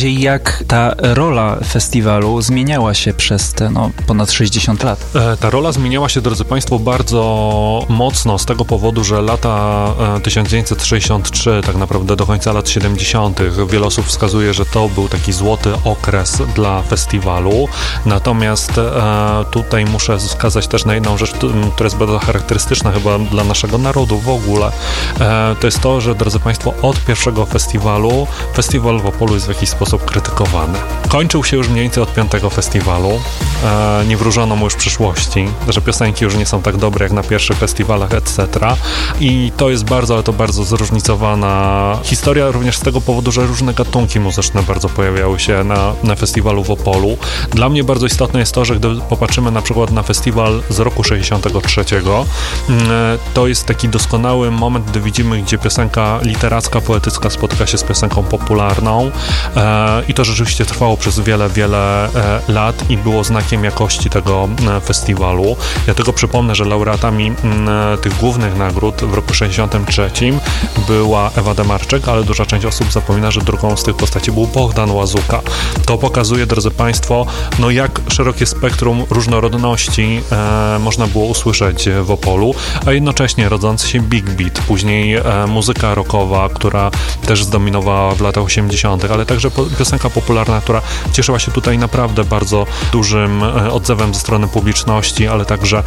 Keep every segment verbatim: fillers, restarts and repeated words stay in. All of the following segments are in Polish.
razie jak ta rola festiwalu zmieniała się przez te no, ponad sześćdziesiąt lat? E, ta rola zmieniała się, drodzy Państwo, bardzo mocno z tego powodu, że lata e, tysiąc dziewięćset sześćdziesiąt trzy, tak naprawdę do końca lat siedemdziesiątych, wiele osób wskazuje, że to był taki złoty okres dla festiwalu. Natomiast e, tutaj muszę wskazać też na jedną rzecz, która jest bardzo charakterystyczna chyba dla naszego narodu w ogóle. E, to jest to, że, drodzy Państwo, od pierwszego festiwalu festiwal w Opolu jest w jakiś sposób krytykowany. Kończył się już mniej więcej od piątego festiwalu. E, nie wróżono mu już przyszłości, że piosenki już nie są tak dobre jak na pierwszych festiwalach, et cetera. I to jest bardzo, ale to bardzo zróżnicowana historia, również z tego powodu, że różne gatunki muzyczne bardzo pojawiały się na, na festiwalu w Opolu. Dla mnie bardzo istotne jest to, że gdy popatrzymy na przykład na festiwal z roku sześćdziesiątego trzeciego, to jest taki doskonały moment, gdy widzimy, gdzie piosenka literacka, poetycka spotyka się z piosenką popularną e, i to rzeczywiście trwało przez wiele, wiele e, lat i było znakiem jakości tego e, festiwalu. Ja tylko przypomnę, że laureatami m, tych głównych nagród w roku sześćdziesiątym trzecim była Ewa Demarczyk, ale duża część osób zapomina, że drugą z tych postaci był Bohdan Łazuka. To pokazuje, drodzy Państwo, no jak szerokie spektrum różnorodności e, można było usłyszeć w Opolu, a jednocześnie rodzący się Big Beat, później e, muzyka rockowa, która też zdominowała w latach osiemdziesiątych, ale także po, piosenka popularna, która cieszyła się tutaj naprawdę bardzo dużym e, odzewem ze strony publiczności, ale także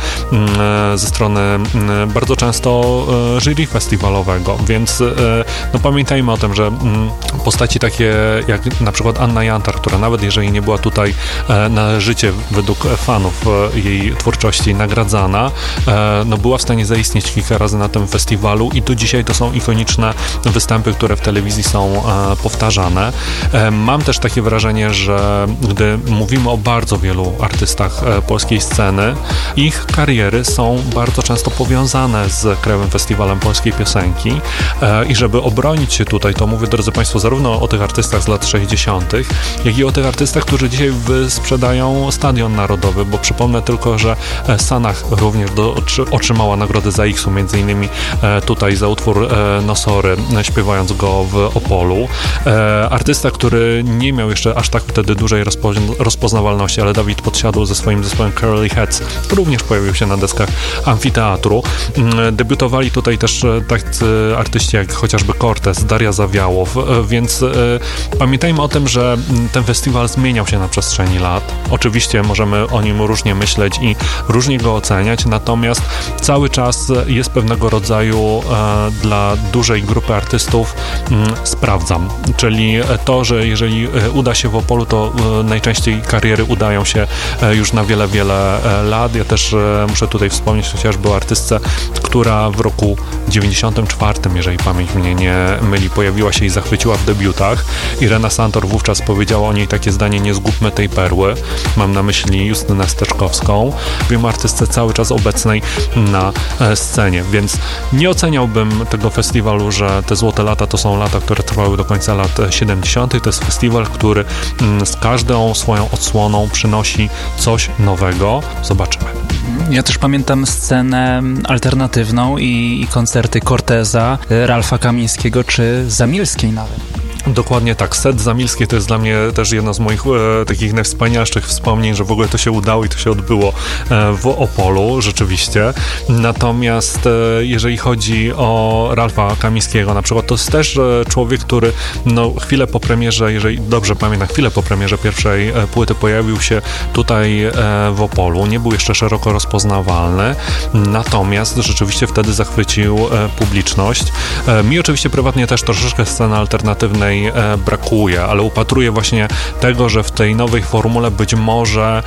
e, ze strony e, bardzo często e, jury festiwalowego, więc e, no pamiętajmy o tym, że m, postaci takie jak na przykład Anna Jantar, która nawet jeżeli nie była tutaj e, należycie według fanów e, jej twórczości nagradzana, e, no była w stanie zaistnieć kilka razy na tym festiwalu i do dzisiaj to są ikoniczne występy, które w telewizji są e, powtarzane. E, mam też takie wrażenie, że gdy mówimy o bardzo wielu artystach e, polskiej sceny, ich kariery są bardzo często powiązane z Krajowym Festiwalem Polskiej Piosenki e, i żeby obronić się tutaj, to mówię, drodzy Państwo, zarówno o tych artystach z lat sześćdziesiątych, jak i o tych artystach, którzy dzisiaj sprzedają Stadion Narodowy, bo przypomnę tylko, że Sanach również do, otrzymała nagrodę za X-u, między innymi e, tutaj za utwór e, Nosory, e, śpiewając go w Opolu. E, artysta, który nie miał jeszcze aż tak wtedy dużej rozpo, rozpoznawalności, ale Dawid Podsiadło ze swoim zespołem Curly Heads również pojawił się na deskach Amfiteatru. E, debiutowali tutaj też e, tacy artyści jak chociażby Cortez, Daria Zawiałow, e, więc e, pamiętajmy o tym, że ten festiwal zmieniał się na przestrzeni lat. Oczywiście możemy o nim różnie myśleć i różnie go oceniać, natomiast cały czas jest pewnego rodzaju e, dla dużej grupy artystów m, sprawdzam, czyli to, że jeżeli uda się w Opolu, to e, najczęściej kariery udają się e, już na wiele, wiele e, lat. Ja też e, muszę tutaj wspomnieć chociażby o artystce, która w roku dziewięćdziesiątym czwartym, jeżeli pamięć mnie nie myli, pojawiła się i zachwyciła w debiutach. Irena Santor wówczas powiedziała o niej takie zdanie: nie zgubmy tej perły. Mam na myśli Justynę Steczkowską. Wiem o artystce cały czas obecnej na e, scenie, więc nie oceniałbym tego festiwalu, że te złote lata to są lata, które trwały do końca lat siedemdziesiątych. To jest festiwal, który mm, z każdą swoją odsłoną przynosi coś nowego. Zobaczymy. Ja też pamiętam scenę alternatywną i, i koncerty Corteza, Ralfa Kamińskiego czy Zamilskiej nawet. Dokładnie tak. Set Zamilskiej to jest dla mnie też jedno z moich e, takich najwspanialszych wspomnień, że w ogóle to się udało i to się odbyło e, w Opolu, rzeczywiście. Natomiast e, jeżeli chodzi o Ralfa Kamińskiego na przykład, to jest też e, człowiek, który no chwilę po premierze, jeżeli dobrze pamiętam, chwilę po premierze pierwszej e, płyty pojawił się tutaj e, w Opolu. Nie był jeszcze szeroko rozpoznawalny, natomiast rzeczywiście wtedy zachwycił e, publiczność. E, mi oczywiście prywatnie też troszeczkę sceny alternatywnej brakuje, ale upatruję właśnie tego, że w tej nowej formule być może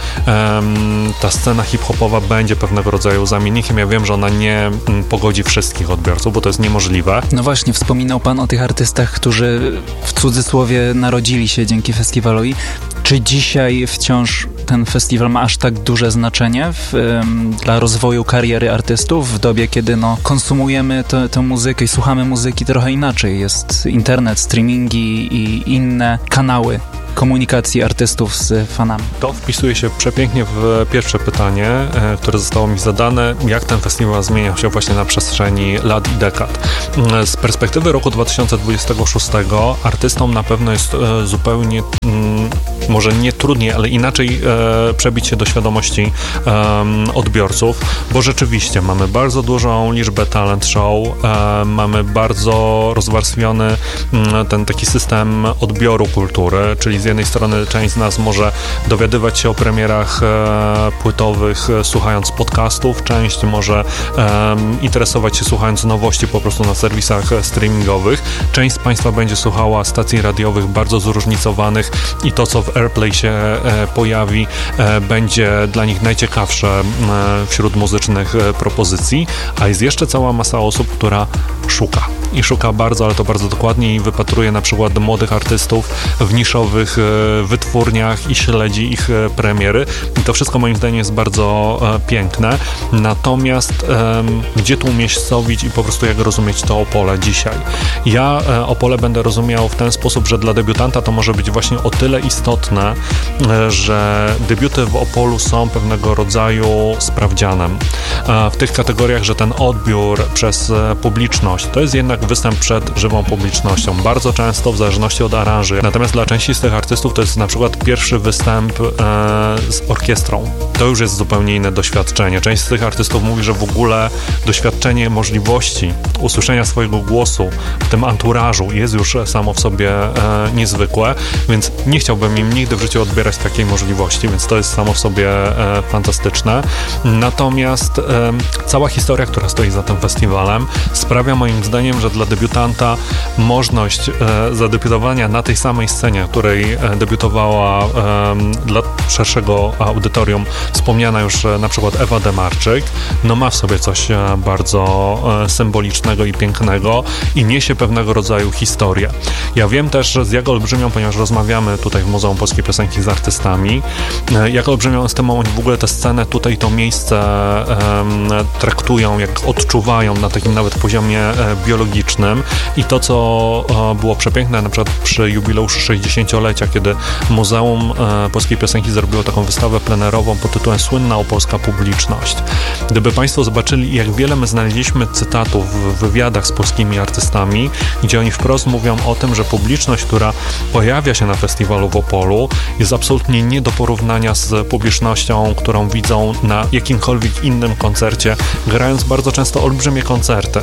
um, ta scena hip-hopowa będzie pewnego rodzaju zamiennikiem. Ja wiem, że ona nie um, pogodzi wszystkich odbiorców, bo to jest niemożliwe. No właśnie, wspominał Pan o tych artystach, którzy w cudzysłowie narodzili się dzięki festiwalowi. Czy dzisiaj wciąż ten festiwal ma aż tak duże znaczenie w, um, dla rozwoju kariery artystów w dobie, kiedy no, konsumujemy tę muzykę i słuchamy muzyki trochę inaczej? Jest internet, streamingi i inne kanały, komunikacji artystów z fanami? To wpisuje się przepięknie w pierwsze pytanie, które zostało mi zadane, jak ten festiwal zmieniał się właśnie na przestrzeni lat i dekad. Z perspektywy roku dwa tysiące dwudziestego szóstego artystom na pewno jest zupełnie, może nie trudniej, ale inaczej przebić się do świadomości odbiorców, bo rzeczywiście mamy bardzo dużą liczbę talent show, mamy bardzo rozwarstwiony ten taki system odbioru kultury, czyli z jednej strony część z nas może dowiadywać się o premierach e, płytowych e, słuchając podcastów, część może e, interesować się słuchając nowości po prostu na serwisach e, streamingowych, część z Państwa będzie słuchała stacji radiowych bardzo zróżnicowanych i to, co w Airplay się e, pojawi, e, będzie dla nich najciekawsze e, wśród muzycznych e, propozycji, a jest jeszcze cała masa osób, która szuka i szuka bardzo, ale to bardzo dokładnie i wypatruje na przykład młodych artystów w niszowych e, wytwórniach i śledzi ich e, premiery i to wszystko moim zdaniem jest bardzo e, piękne, natomiast e, gdzie tu umiejscowić i po prostu jak rozumieć to Opole dzisiaj? Ja e, Opole będę rozumiał w ten sposób, że dla debiutanta to może być właśnie o tyle istotne, e, że debiuty w Opolu są pewnego rodzaju sprawdzianem e, w tych kategoriach, że ten odbiór przez e, publiczność to jest jednak występ przed żywą publicznością, bardzo często w zależności od aranży, natomiast dla części z tych artystów to jest na przykład pierwszy występ e, z orkiestrą. To już jest zupełnie inne doświadczenie. Część z tych artystów mówi, że w ogóle doświadczenie możliwości usłyszenia swojego głosu w tym anturażu jest już samo w sobie e, niezwykłe, więc nie chciałbym im nigdy w życiu odbierać takiej możliwości, więc to jest samo w sobie e, fantastyczne. Natomiast e, cała historia, która stoi za tym festiwalem, sprawia moim zdaniem, że dla debiutanta możliwość e, zadebiutowania na tej samej scenie, której e, debiutowała e, dla szerszego audytorium wspomniana już e, na przykład Ewa Demarczyk, no ma w sobie coś e, bardzo e, symbolicznego i pięknego i niesie pewnego rodzaju historię. Ja wiem też, że z jak olbrzymią, ponieważ rozmawiamy tutaj w Muzeum Polskiej Piosenki z artystami, e, jak olbrzymią z tym oni w ogóle tę scenę tutaj, to miejsce e, traktują, jak odczuwają na takim nawet poziomie e, biologicznym i to, co e, było przepiękne na przykład przy jubileuszu sześćdziesięciolecia, kiedy Muzeum e, Polskiej Piosenki zrobiło taką wystawę plenerową pod tytułem Słynna opolska publiczność. Gdyby Państwo zobaczyli, jak wiele my znaleźliśmy cytatów w wywiadach z polskimi artystami, gdzie oni wprost mówią o tym, że publiczność, która pojawia się na festiwalu w Opolu, jest absolutnie nie do porównania z publicznością, którą widzą na jakimkolwiek innym koncercie, grając bardzo często olbrzymie koncerty.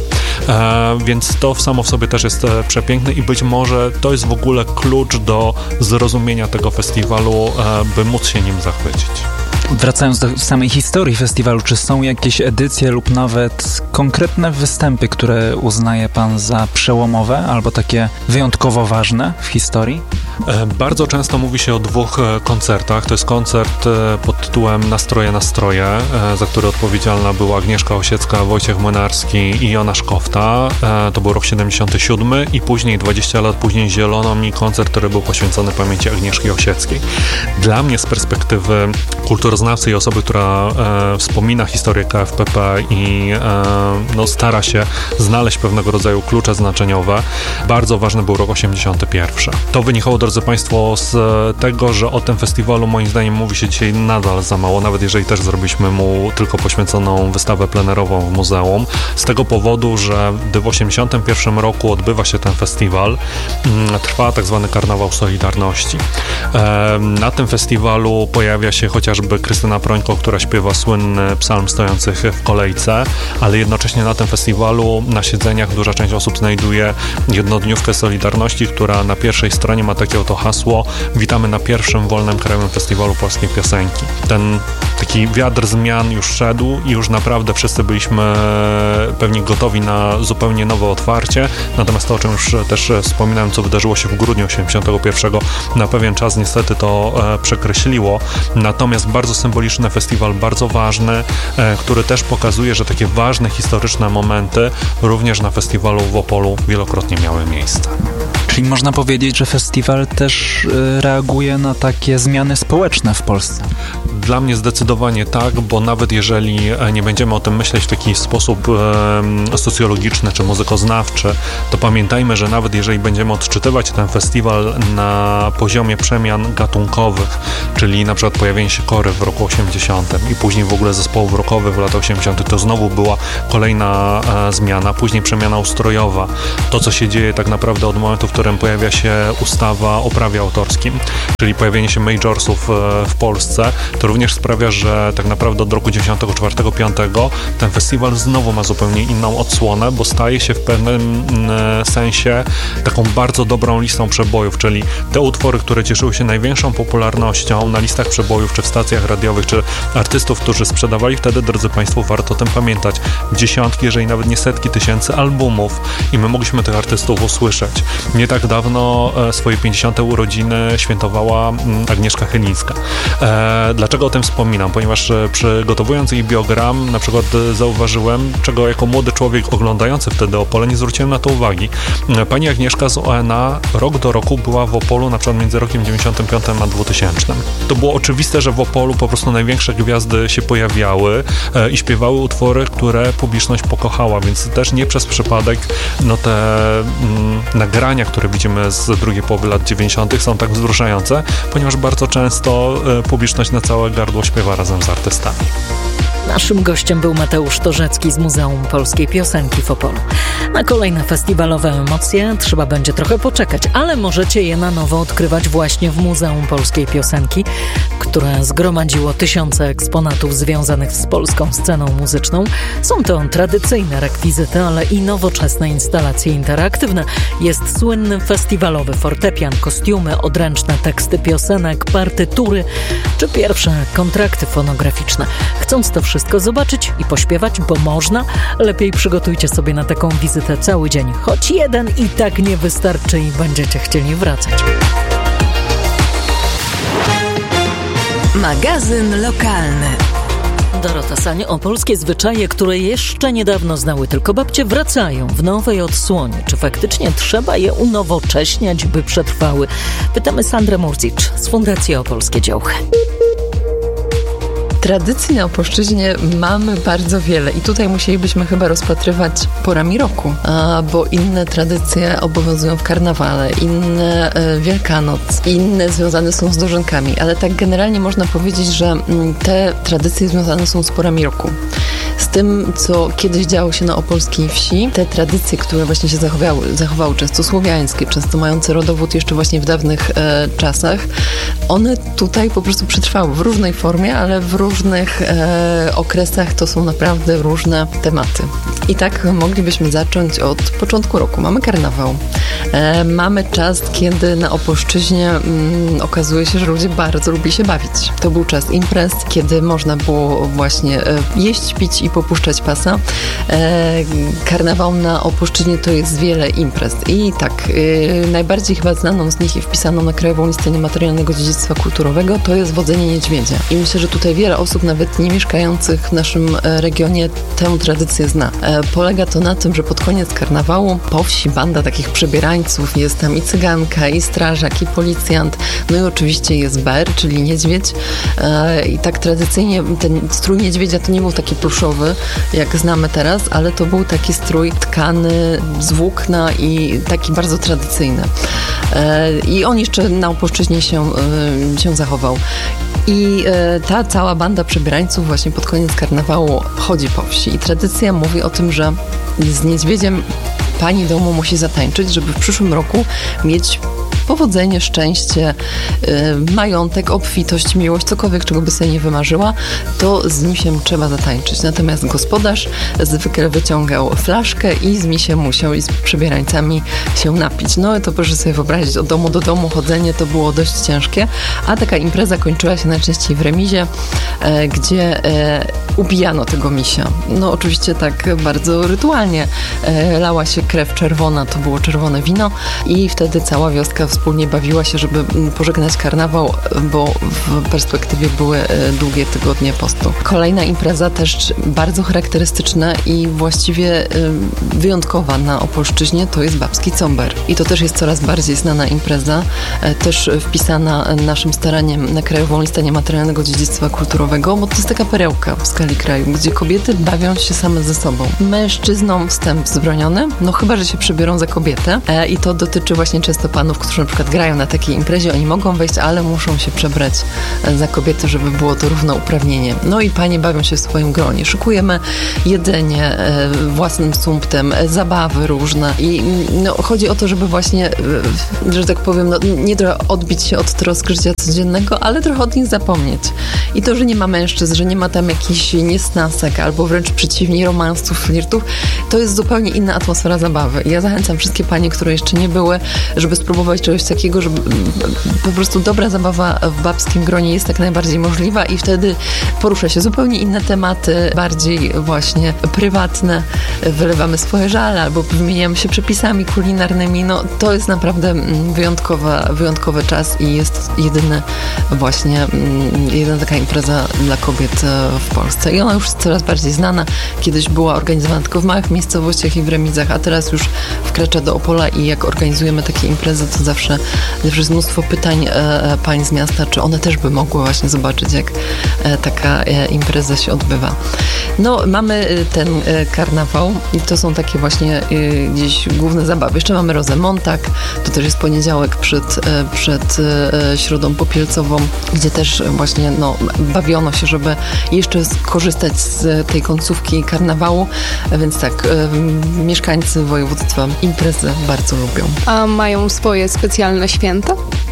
E, więc to samo w sobie też jest e, przepiękne i być może to jest w ogóle klucz do zrozumienia tego festiwalu, e, by móc się nim zachwycić. Wracając do samej historii festiwalu, czy są jakieś edycje lub nawet konkretne występy, które uznaje Pan za przełomowe albo takie wyjątkowo ważne w historii? Bardzo często mówi się o dwóch koncertach. To jest koncert pod tytułem Nastroje, nastroje, za który odpowiedzialna była Agnieszka Osiecka, Wojciech Młynarski i Jonasz Kofta. To był rok siedemdziesiąty siódmy i później, dwadzieścia lat później, Zielono mi koncert, który był poświęcony pamięci Agnieszki Osieckiej. Dla mnie z perspektywy kulturoznawcy i osoby, która e, wspomina historię K F P P i e, no, stara się znaleźć pewnego rodzaju klucze znaczeniowe, bardzo ważny był rok osiemdziesiąty pierwszy. To wynikało, drodzy Państwo, z tego, że o tym festiwalu moim zdaniem mówi się dzisiaj nadal za mało, nawet jeżeli też zrobiliśmy mu tylko poświęconą wystawę plenerową w muzeum, z tego powodu, że gdy w osiemdziesiątym pierwszym roku odbywa się ten festiwal, m, trwa tak zwany Karnawał Solidarności. E, na tym festiwalu pojawia się chociażby Krystyna Prońko, która śpiewa słynny psalm stojących w kolejce, ale jednocześnie na tym festiwalu na siedzeniach duża część osób znajduje jednodniówkę Solidarności, która na pierwszej stronie ma takie oto hasło: witamy na pierwszym wolnym krajowym festiwalu polskiej piosenki. Ten taki wiatr zmian już szedł i już naprawdę wszyscy byliśmy pewnie gotowi na zupełnie nowe otwarcie, natomiast to, o czym już też wspominałem, co wydarzyło się w grudniu osiemdziesiątego pierwszego, na pewien czas niestety to e, przekreśliło, natomiast bardzo symboliczny festiwal, bardzo ważny, e, który też pokazuje, że takie ważne historyczne momenty również na festiwalu w Opolu wielokrotnie miały miejsce. Czyli można powiedzieć, że festiwal też reaguje na takie zmiany społeczne w Polsce. Dla mnie zdecydowanie tak, bo nawet jeżeli nie będziemy o tym myśleć w taki sposób e, socjologiczny czy muzykoznawczy, to pamiętajmy, że nawet jeżeli będziemy odczytywać ten festiwal na poziomie przemian gatunkowych, czyli na przykład pojawienie się Kory w roku osiemdziesiątym i później w ogóle zespołów rockowych w latach osiemdziesiątych, to znowu była kolejna e, zmiana, później przemiana ustrojowa. To, co się dzieje tak naprawdę od momentu, w którym pojawia się ustawa o prawie autorskim, czyli pojawienie się majorsów e, w Polsce, to również sprawia, że tak naprawdę od roku dziewięćdziesiątego czwartego piątego ten festiwal znowu ma zupełnie inną odsłonę, bo staje się w pewnym e, sensie taką bardzo dobrą listą przebojów, czyli te utwory, które cieszyły się największą popularnością na listach przebojów, czy w stacjach radiowych, czy artystów, którzy sprzedawali wtedy, drodzy Państwo, warto o tym pamiętać, dziesiątki, jeżeli nawet nie setki tysięcy albumów i my mogliśmy tych artystów usłyszeć. Nie tak dawno e, swoje pięćdziesiąte urodziny świętowała m, Agnieszka Chylińska. E, dlaczego o tym wspominam? Ponieważ e, przygotowując jej biogram, na przykład e, zauważyłem, czego jako młody człowiek oglądający wtedy Opole nie zwróciłem na to uwagi. E, pani Agnieszka z O N A rok do roku była w Opolu, na przykład między rokiem dziewięćdziesiątym piątym a dwutysięcznym. To było oczywiste, że w Opolu po prostu największe gwiazdy się pojawiały e, i śpiewały utwory, które publiczność pokochała, więc też nie przez przypadek no te mm, nagrania, które widzimy z drugiej połowy lat dziewięćdziesiątych są tak wzruszające, ponieważ bardzo często e, publiczność na całe gardło śpiewa razem z artystami. Naszym gościem był Mateusz Torzecki z Muzeum Polskiej Piosenki w Opolu. Na kolejne festiwalowe emocje trzeba będzie trochę poczekać, ale możecie je na nowo odkrywać właśnie w Muzeum Polskiej Piosenki, które zgromadziło tysiące eksponatów związanych z polską sceną muzyczną. Są to tradycyjne rekwizyty, ale i nowoczesne instalacje interaktywne. Jest słynny festiwalowy fortepian, kostiumy, odręczne teksty piosenek, partytury czy pierwsze kontrakty fonograficzne. Chcąc to wszystko zobaczyć i pośpiewać, bo można, lepiej przygotujcie sobie na taką wizytę cały dzień. Choć jeden i tak nie wystarczy i będziecie chcieli wracać. Magazyn lokalny. Dorota Sań, opolskie zwyczaje, które jeszcze niedawno znały tylko babcie, wracają w nowej odsłonie. Czy faktycznie trzeba je unowocześniać, by przetrwały? Pytamy Sandrę Murdzicz z Fundacji Opolskie Działchy. Tradycji na Opolszczyźnie mamy bardzo wiele i tutaj musielibyśmy chyba rozpatrywać porami roku, bo inne tradycje obowiązują w karnawale, inne Wielkanoc, inne związane są z dożynkami, ale tak generalnie można powiedzieć, że te tradycje związane są z porami roku. Z tym, co kiedyś działo się na opolskiej wsi, te tradycje, które właśnie się zachowały, zachowały często słowiańskie, często mające rodowód jeszcze właśnie w dawnych e, czasach, one tutaj po prostu przetrwały w różnej formie, ale w różnych e, okresach to są naprawdę różne tematy. I tak moglibyśmy zacząć od początku roku. Mamy karnawał. E, mamy czas, kiedy na Opolszczyźnie mm, okazuje się, że ludzie bardzo lubi się bawić. To był czas imprez, kiedy można było właśnie e, jeść, pić i popuszczać pasa. E, karnawał na Opolszczyźnie to jest wiele imprez. I tak, e, najbardziej chyba znaną z nich i wpisaną na Krajową Listę Niematerialnego Dziedzictwa Kulturowego to jest wodzenie niedźwiedzia. I myślę, że tutaj wiele osób, nawet nie mieszkających w naszym regionie, tę tradycję zna. E, polega to na tym, że pod koniec karnawału po wsi banda takich przebierańców, jest tam i cyganka, i strażak, i policjant, no i oczywiście jest ber, czyli niedźwiedź. E, I tak tradycyjnie ten strój niedźwiedzia to nie był taki pluszowy, jak znamy teraz, ale to był taki strój tkany z włókna i taki bardzo tradycyjny. E, I on jeszcze na Opolszczyźnie się, e, się zachował. I e, ta cała banda przebierańców właśnie pod koniec karnawału chodzi po wsi. I tradycja mówi o tym, że z niedźwiedziem pani domu musi zatańczyć, żeby w przyszłym roku mieć powodzenie, szczęście, y, majątek, obfitość, miłość, cokolwiek, czego by sobie nie wymarzyła, to z misiem trzeba zatańczyć. Natomiast gospodarz zwykle wyciągał flaszkę i z misiem musiał i z przebierańcami się napić. No to proszę sobie wyobrazić, od domu do domu chodzenie to było dość ciężkie, a taka impreza kończyła się najczęściej w remizie, e, gdzie e, ubijano tego misia. No oczywiście tak bardzo rytualnie e, lała się krew czerwona to było czerwone wino i wtedy cała wioska wspólnie bawiła się, żeby pożegnać karnawał, bo w perspektywie były długie tygodnie postu. Kolejna impreza też bardzo charakterystyczna i właściwie wyjątkowa na Opolszczyźnie to jest Babski Comber. I to też jest coraz bardziej znana impreza, też wpisana naszym staraniem na Krajową Listę Niematerialnego Dziedzictwa Kulturowego, bo to jest taka perełka w skali kraju, gdzie kobiety bawią się same ze sobą. Mężczyznom wstęp wzbroniony, no chyba, że się przebiorą za kobietę e, i to dotyczy właśnie często panów, którzy na przykład grają na takiej imprezie, oni mogą wejść, ale muszą się przebrać za kobiety, żeby było to równouprawnienie. No i panie bawią się w swoim gronie. Szykujemy jedzenie e, własnym sumptem, e, zabawy różne i no, chodzi o to, żeby właśnie, e, że tak powiem, no, nie trochę odbić się od trosk życia codziennego, ale trochę od nich zapomnieć. I to, że nie ma mężczyzn, że nie ma tam jakichś niesnasek, albo wręcz przeciwnie, romansów, flirtów, to jest zupełnie inna atmosfera zabawy. I ja zachęcam wszystkie panie, które jeszcze nie były, żeby spróbować czegoś takiego, żeby po prostu dobra zabawa w babskim gronie jest jak najbardziej możliwa i wtedy porusza się zupełnie inne tematy, bardziej właśnie prywatne. Wylewamy swoje żale albo wymieniamy się przepisami kulinarnymi. No to jest naprawdę wyjątkowa, wyjątkowy czas i jest jedyny właśnie, jedyna taka impreza dla kobiet w Polsce. I ona już jest coraz bardziej znana. Kiedyś była organizowana tylko w małych miejscowościach i w remizach, a teraz już wkracza do Opola i jak organizujemy takie imprezy, to zawsze, zawsze jest mnóstwo pytań e, pań z miasta, czy one też by mogły właśnie zobaczyć, jak e, taka e, impreza się odbywa. No, mamy ten e, karnawał i to są takie właśnie e, gdzieś główne zabawy. Jeszcze mamy Rozemontak, to też jest poniedziałek przed, e, przed e, Środą Popielcową, gdzie też właśnie no, bawiono się, żeby jeszcze skorzystać z tej końcówki karnawału, więc tak, e, mieszkańcy województwa imprezy bardzo lubią. A mają swoje specjalne święta?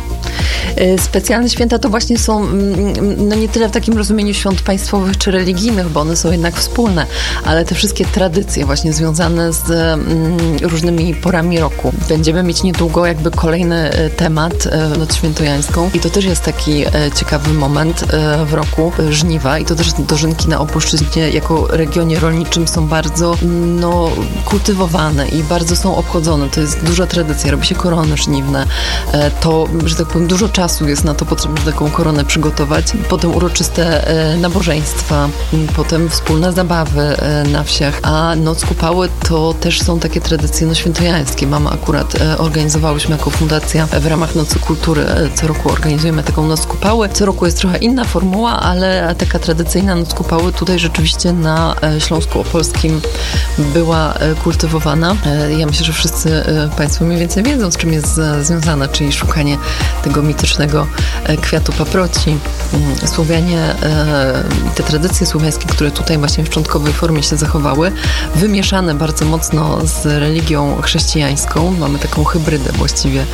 Specjalne święta to właśnie są no nie tyle w takim rozumieniu świąt państwowych czy religijnych, bo one są jednak wspólne, ale te wszystkie tradycje właśnie związane z mm, różnymi porami roku. Będziemy mieć niedługo jakby kolejny temat, Noc Świętojańską i to też jest taki ciekawy moment w roku, żniwa i to też dożynki na Opolszczyźnie jako regionie rolniczym są bardzo no, kultywowane i bardzo są obchodzone. To jest duża tradycja, robi się korony żniwne. To, że tak powiem, dużo czasu jest na to potrzebne, żeby taką koronę przygotować. Potem uroczyste e, nabożeństwa, potem wspólne zabawy e, na wsiach, a Noc Kupały to też są takie tradycje no, świętojańskie. Mamy akurat, e, organizowałyśmy jako fundacja w ramach Nocy Kultury, e, co roku organizujemy taką Noc Kupały. Co roku jest trochę inna formuła, ale taka tradycyjna Noc Kupały tutaj rzeczywiście na e, Śląsku Opolskim była e, kultywowana. E, ja myślę, że wszyscy e, Państwo mniej więcej wiedzą, z czym jest e, związana, czyli szukanie tego mitycznego kwiatu paproci. Słowianie, te tradycje słowiańskie, które tutaj właśnie w szczątkowej formie się zachowały, wymieszane bardzo mocno z religią chrześcijańską. Mamy taką hybrydę właściwie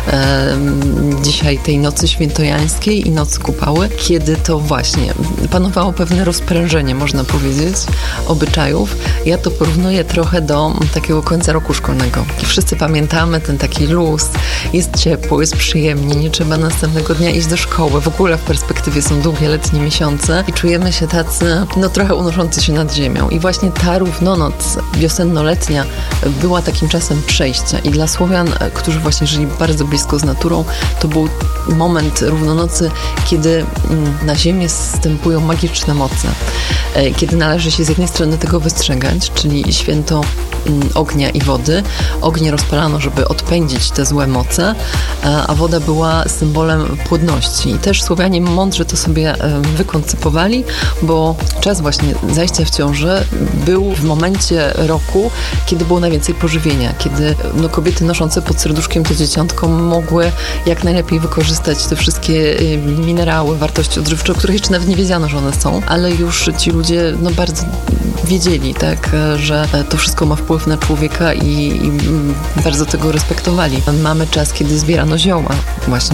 dzisiaj tej Nocy Świętojańskiej i Nocy Kupały, kiedy to właśnie panowało pewne rozprężenie, można powiedzieć, obyczajów. Ja to porównuję trochę do takiego końca roku szkolnego. I wszyscy pamiętamy ten taki luz, jest ciepło, jest przyjemnie, nie trzeba następnego dnia iść do szkoły. W ogóle w perspektywie są długie letnie miesiące i czujemy się tacy, no trochę unoszący się nad ziemią. I właśnie ta równonoc wiosenno-letnia była takim czasem przejścia i dla Słowian, którzy właśnie żyli bardzo blisko z naturą, to był moment równonocy, kiedy na ziemię zstępują magiczne moce. Kiedy należy się z jednej strony tego wystrzegać, czyli święto ognia i wody. Ognie rozpalano, żeby odpędzić te złe moce, a woda była symbolem płodności. I też Słowianie mądrze to sobie wykoncypowali, bo czas właśnie zajścia w ciąży był w momencie roku, kiedy było najwięcej pożywienia, kiedy no, kobiety noszące pod serduszkiem to dzieciątko mogły jak najlepiej wykorzystać te wszystkie minerały, wartości odżywcze, o których jeszcze nawet nie wiedziano, że one są, ale już ci ludzie no, bardzo wiedzieli, tak, że to wszystko ma wpływ na człowieka i, i bardzo tego respektowali. Mamy czas, kiedy zbierano zioła właśnie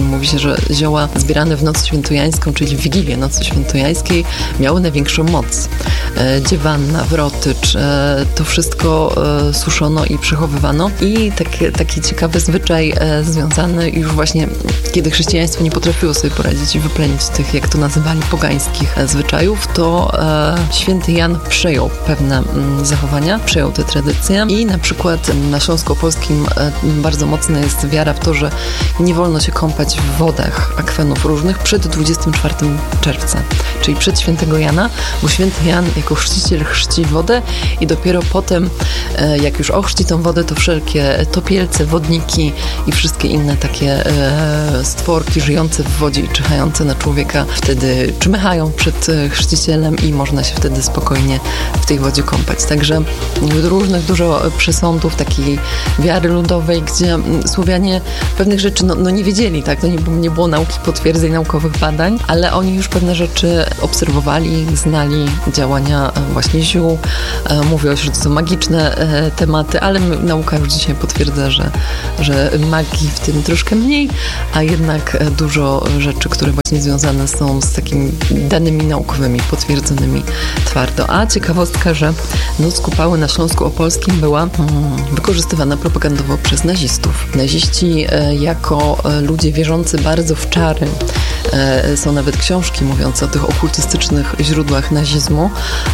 Właśnie mówi się, że zioła zbierane w noc świętojańską, czyli w Wigilię Nocy Świętojańskiej, miały największą moc. Dziewanna, wrotycz, to wszystko suszono i przechowywano. I taki, taki ciekawy zwyczaj związany już właśnie, kiedy chrześcijaństwo nie potrafiło sobie poradzić i wyplenić tych, jak to nazywali, pogańskich zwyczajów, to święty Jan przejął pewne zachowania, przejął te tradycje i na przykład na Śląsku Opolskim bardzo mocna jest wiara w to, że nie wolno się kąpać w wodach akwenów różnych przed dwudziestego czwartego czerwca, czyli przed świętego Jana, bo święty Jan jako chrzciciel chrzci wodę i dopiero potem, jak już ochrzci tą wodę, to wszelkie topielce, wodniki i wszystkie inne takie stworki żyjące w wodzie i czyhające na człowieka wtedy czmychają przed chrzcicielem i można się wtedy spokojnie w tej wodzie kąpać. Także różnych dużo przesądów takiej wiary ludowej, gdzie Słowianie pewnych rzeczy no, no nie wiedzieli, tak? No nie, nie było nauki potwierdzeń, naukowych badań, ale oni już pewne rzeczy obserwowali, znali działania właśnie ziół. Mówią się, że to są magiczne tematy, ale nauka już dzisiaj potwierdza, że, że magii w tym troszkę mniej, a jednak dużo rzeczy, które właśnie związane są z takimi danymi naukowymi, potwierdzonymi twardo. A ciekawostka, że Noc Kupały na Śląsku Opolskim była hmm, wykorzystywana propagandowo przez nazistów. Naziści e, jako e, ludzie wierzący bardzo w czary, e, są nawet książki mówiące o tych okultystycznych źródłach nazizmu,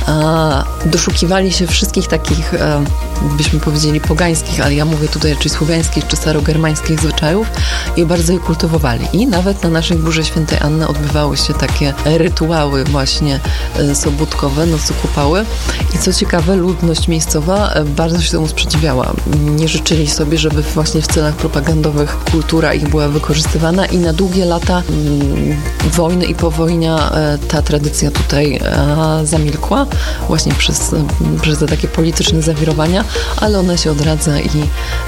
a doszukiwali się wszystkich takich, e, byśmy powiedzieli, pogańskich, ale ja mówię tutaj raczej słowiańskich czy starogermańskich zwyczajów i bardzo je kultywowali. I nawet na naszej Górze Świętej Anny odbywały się takie rytuały właśnie e, sobótkowe, Nocy Kupały. I co ciekawe, ludność miejscowa bardzo się temu sprzeciwiała. Nie życzyli sobie, żeby właśnie w celach propagandowych kultura ich była wykorzystywana i na długie lata mm, wojny i powojnia e, ta tradycja tutaj e, zamilkła właśnie przez, przez te takie polityczne zawirowania, ale ona się odradza i,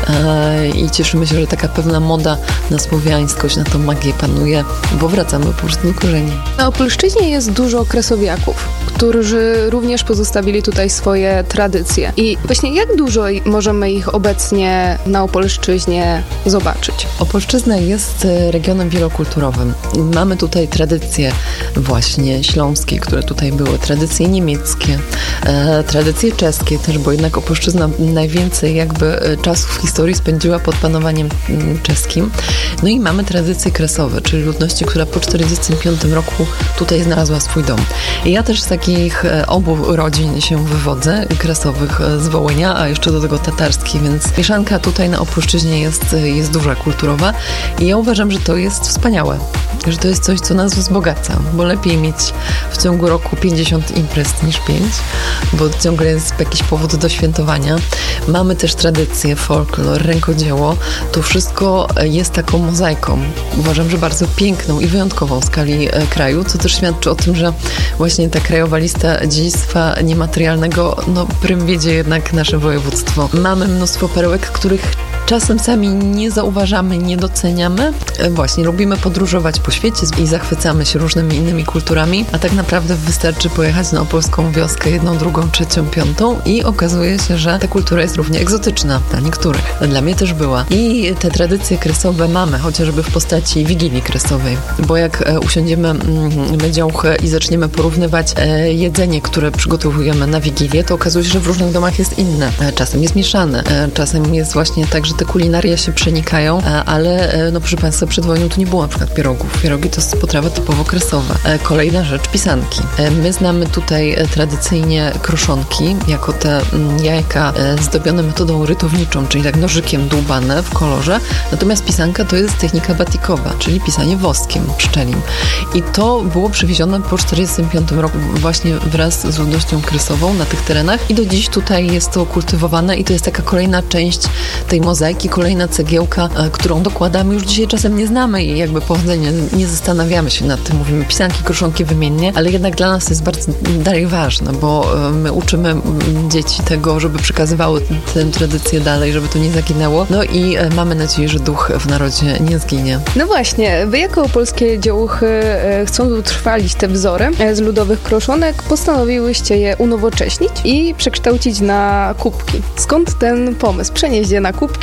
e, i cieszymy się, że taka pewna moda na słowiańskość, na tą magię panuje, bo wracamy po prostu do korzeni. Na Opolszczyźnie jest dużo kresowiaków, którzy również pozostawili tutaj swoje tradycje. I właśnie jak dużo możemy ich obecnie na Opolszczyźnie zobaczyć? Opolszczyzna jest regionem wielokulturowym. Mamy tutaj tradycje właśnie śląskie, które tutaj były, tradycje niemieckie, e, tradycje czeskie też, bo jednak Opolszczyzna najwięcej jakby czasu w historii spędziła pod panowaniem czeskim. No i mamy tradycje kresowe, czyli ludności, która po czterdziestym piątym roku tutaj znalazła swój dom. I ja też z takich obu rodzin się wywodzę, kresowych z Wołynia, a jeszcze do tego tatarskiej, więc mieszanka tutaj na Opolszczyźnie jest, jest duża, kulturowa i ja uważam, że to jest wspaniałe, że to jest coś, co nas wzbogaca, bo lepiej mieć w ciągu roku pięćdziesiąt imprez niż pięć, bo ciągle jest jakiś powód do świętowania. Mamy też tradycje, folklor, rękodzieło. To wszystko jest taką mozaiką. Uważam, że bardzo piękną i wyjątkową w skali kraju, co też świadczy o tym, że właśnie ta krajowa lista dziedzictwa niematerialnego, no prym wiedzie jednak nasze województwo. Mamy mnóstwo perełek, których czasem sami nie zauważamy, nie doceniamy. Właśnie lubimy podróżować po świecie i zachwycamy się różnymi innymi kulturami, a tak naprawdę wystarczy pojechać na opolską wioskę jedną, drugą, trzecią, piątą i okazuje się, że ta kultura jest równie egzotyczna dla niektórych. Dla mnie też była. I te tradycje kresowe mamy, chociażby w postaci Wigilii Kresowej, bo jak usiądziemy my działkę i zaczniemy porównywać jedzenie, które przygotowujemy na Wigilię, to okazuje się, że w różnych domach jest inne. Czasem jest mieszane, czasem jest właśnie tak, że te kulinaria się przenikają, ale no proszę Państwa, przed wojną tu nie było na przykład pierogów. Pierogi to jest potrawa typowo kresowa. Kolejna rzecz, pisanki. My znamy tutaj tradycyjnie kroszonki, jako te jajka zdobione metodą rytowniczą, czyli tak nożykiem dłubane w kolorze. Natomiast pisanka to jest technika batikowa, czyli pisanie woskiem pszczelim. I to było przywiezione po czterdziestym piątym roku właśnie wraz z ludnością kresową na tych terenach i do dziś tutaj jest to kultywowane i to jest taka kolejna część tej mozaiki, kolejna cegiełka, którą dokładamy. Już dzisiaj czasem nie znamy i jakby pochodzenia, nie zastanawiamy się nad tym. Mówimy pisanki, kroszonki wymiennie, ale jednak dla nas to jest bardzo dalej ważne, bo my uczymy dzieci tego, żeby przekazywały tę tradycję dalej, żeby to nie zaginęło. No i mamy nadzieję, że duch w narodzie nie zginie. No właśnie, wy jako polskie działuchy, chcąc utrwalić te wzory z ludowych kroszonek, postanowiłyście je unowocześnić i przekształcić na kubki. Skąd ten pomysł? Przenieść je na kubki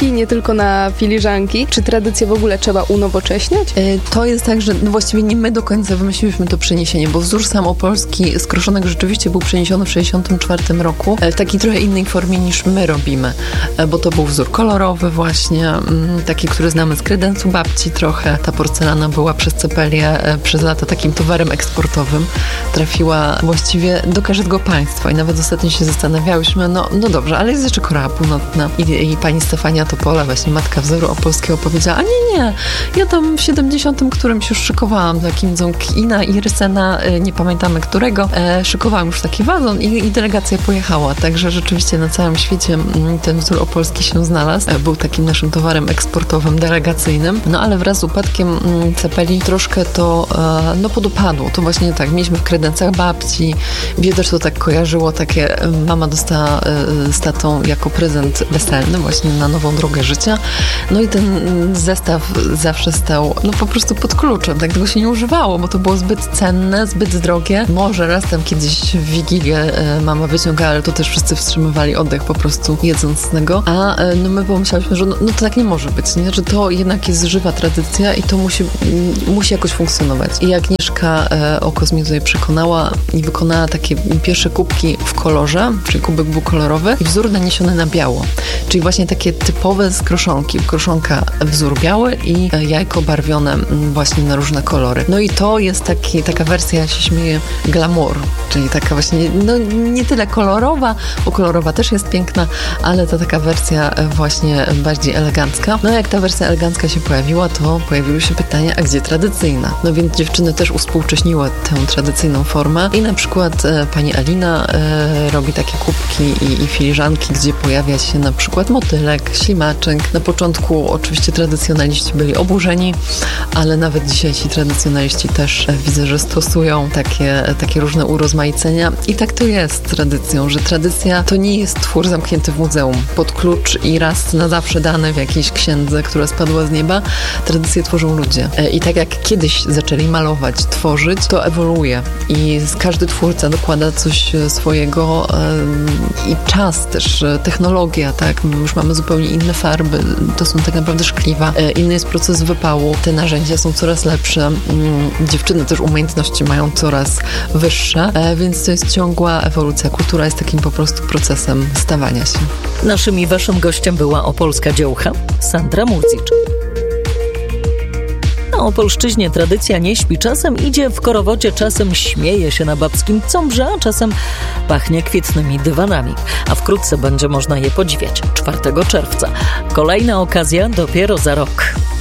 kubki, nie tylko na filiżanki. Czy tradycję w ogóle trzeba unowocześniać? To jest tak, że no właściwie nie my do końca wymyśliliśmy to przeniesienie, bo wzór sam opolski z kroszonek rzeczywiście był przeniesiony w sześćdziesiątym czwartym roku w takiej trochę innej formie niż my robimy, bo to był wzór kolorowy właśnie, taki, który znamy z kredensu babci trochę. Ta porcelana była przez Cepelię przez lata takim towarem eksportowym. Trafiła właściwie do każdego państwa i nawet ostatnio się zastanawiałyśmy, no, no dobrze, ale jest jeszcze Korea Północna i, i pani Stefania Topola, właśnie matka wzoru opolskiego, powiedziała, a nie, nie, ja tam w siedemdziesiątym którymś już szykowałam dla Kim Jong-ina i Rysena, nie pamiętamy którego, e, szykowałam już taki wazon i, i delegacja pojechała, także rzeczywiście na całym świecie ten wzór opolski się znalazł, e, był takim naszym towarem eksportowym, delegacyjnym, no ale wraz z upadkiem Cepeli troszkę to e, no podupadło, to właśnie tak, mieliśmy w kredencach babci, mnie też to tak kojarzyło, takie mama dostała e, z tatą jako prezent weselny właśnie na nową drogę życia, no i ten zestaw zawsze stał no po prostu pod kluczem, tak tego się nie używało, bo to było zbyt cenne, zbyt drogie, może raz tam kiedyś w Wigilię e, mama wyciągała, ale to też wszyscy wstrzymywali oddech po prostu jedząc z tego, a e, no my pomyślałyśmy, że no, no to tak nie może być, nie? Że to jednak jest żywa tradycja i to musi, m, musi jakoś funkcjonować. I Agnieszka e, Okos mnie tutaj przekonała i wykonała takie pierwsze kubki w kolorze, czyli kubek był kolorowy i wzór naniesiony na biało, czyli właśnie takie typowe z kroszonki, kroszonka wzór biały i e, jajko barwione m, właśnie na różne kolory. No i to jest taki, taka wersja, ja się śmieję, glamour, czyli taka właśnie, no nie tyle kolorowa, bo kolorowa też jest piękna, ale to taka wersja właśnie bardziej elegancka. No jak ta wersja elegancka się pojawiła, to pojawiły się pytania, a gdzie tradycyjna? No więc dziewczyny też uspółcześniły tę tradycyjną formę i na przykład e, pani Alina e, robi takie kubki i, i filiżanki, gdzie pojawia się na przykład motylek, ślimaczek. Na początku oczywiście tradycjonaliści byli oburzeni, ale nawet dzisiaj ci tradycjonaliści też e, widzę, że stosują takie, takie różne urozmaicenia i tak to jest tradycją, że tradycja to nie jest twór zamknięty w muzeum pod klucz i raz na zawsze dany w jakiejś księdze, która spadła z nieba. Tradycje tworzą ludzie. I tak jak kiedyś zaczęli malować, tworzyć, to ewoluuje i każdy twórca dokłada coś swojego i czas też, technologia, tak, my już mamy zupełnie inne farby, to są tak naprawdę szkliwa, inny jest proces wypału, te narzędzia są coraz lepsze, dziewczyny też umiejętności mają coraz wyższe, więc to jest ciągła ewolucja. Kultura jest takim po prostu procesem stawania się. Naszym i waszym gościem była opolska dziołcha Sandra Murdzicz. Na Opolszczyźnie tradycja nie śpi, czasem idzie w korowodzie, czasem śmieje się na babskim cąbrze, a czasem pachnie kwietnymi dywanami. A wkrótce będzie można je podziwiać czwartego czerwca. Kolejna okazja dopiero za rok.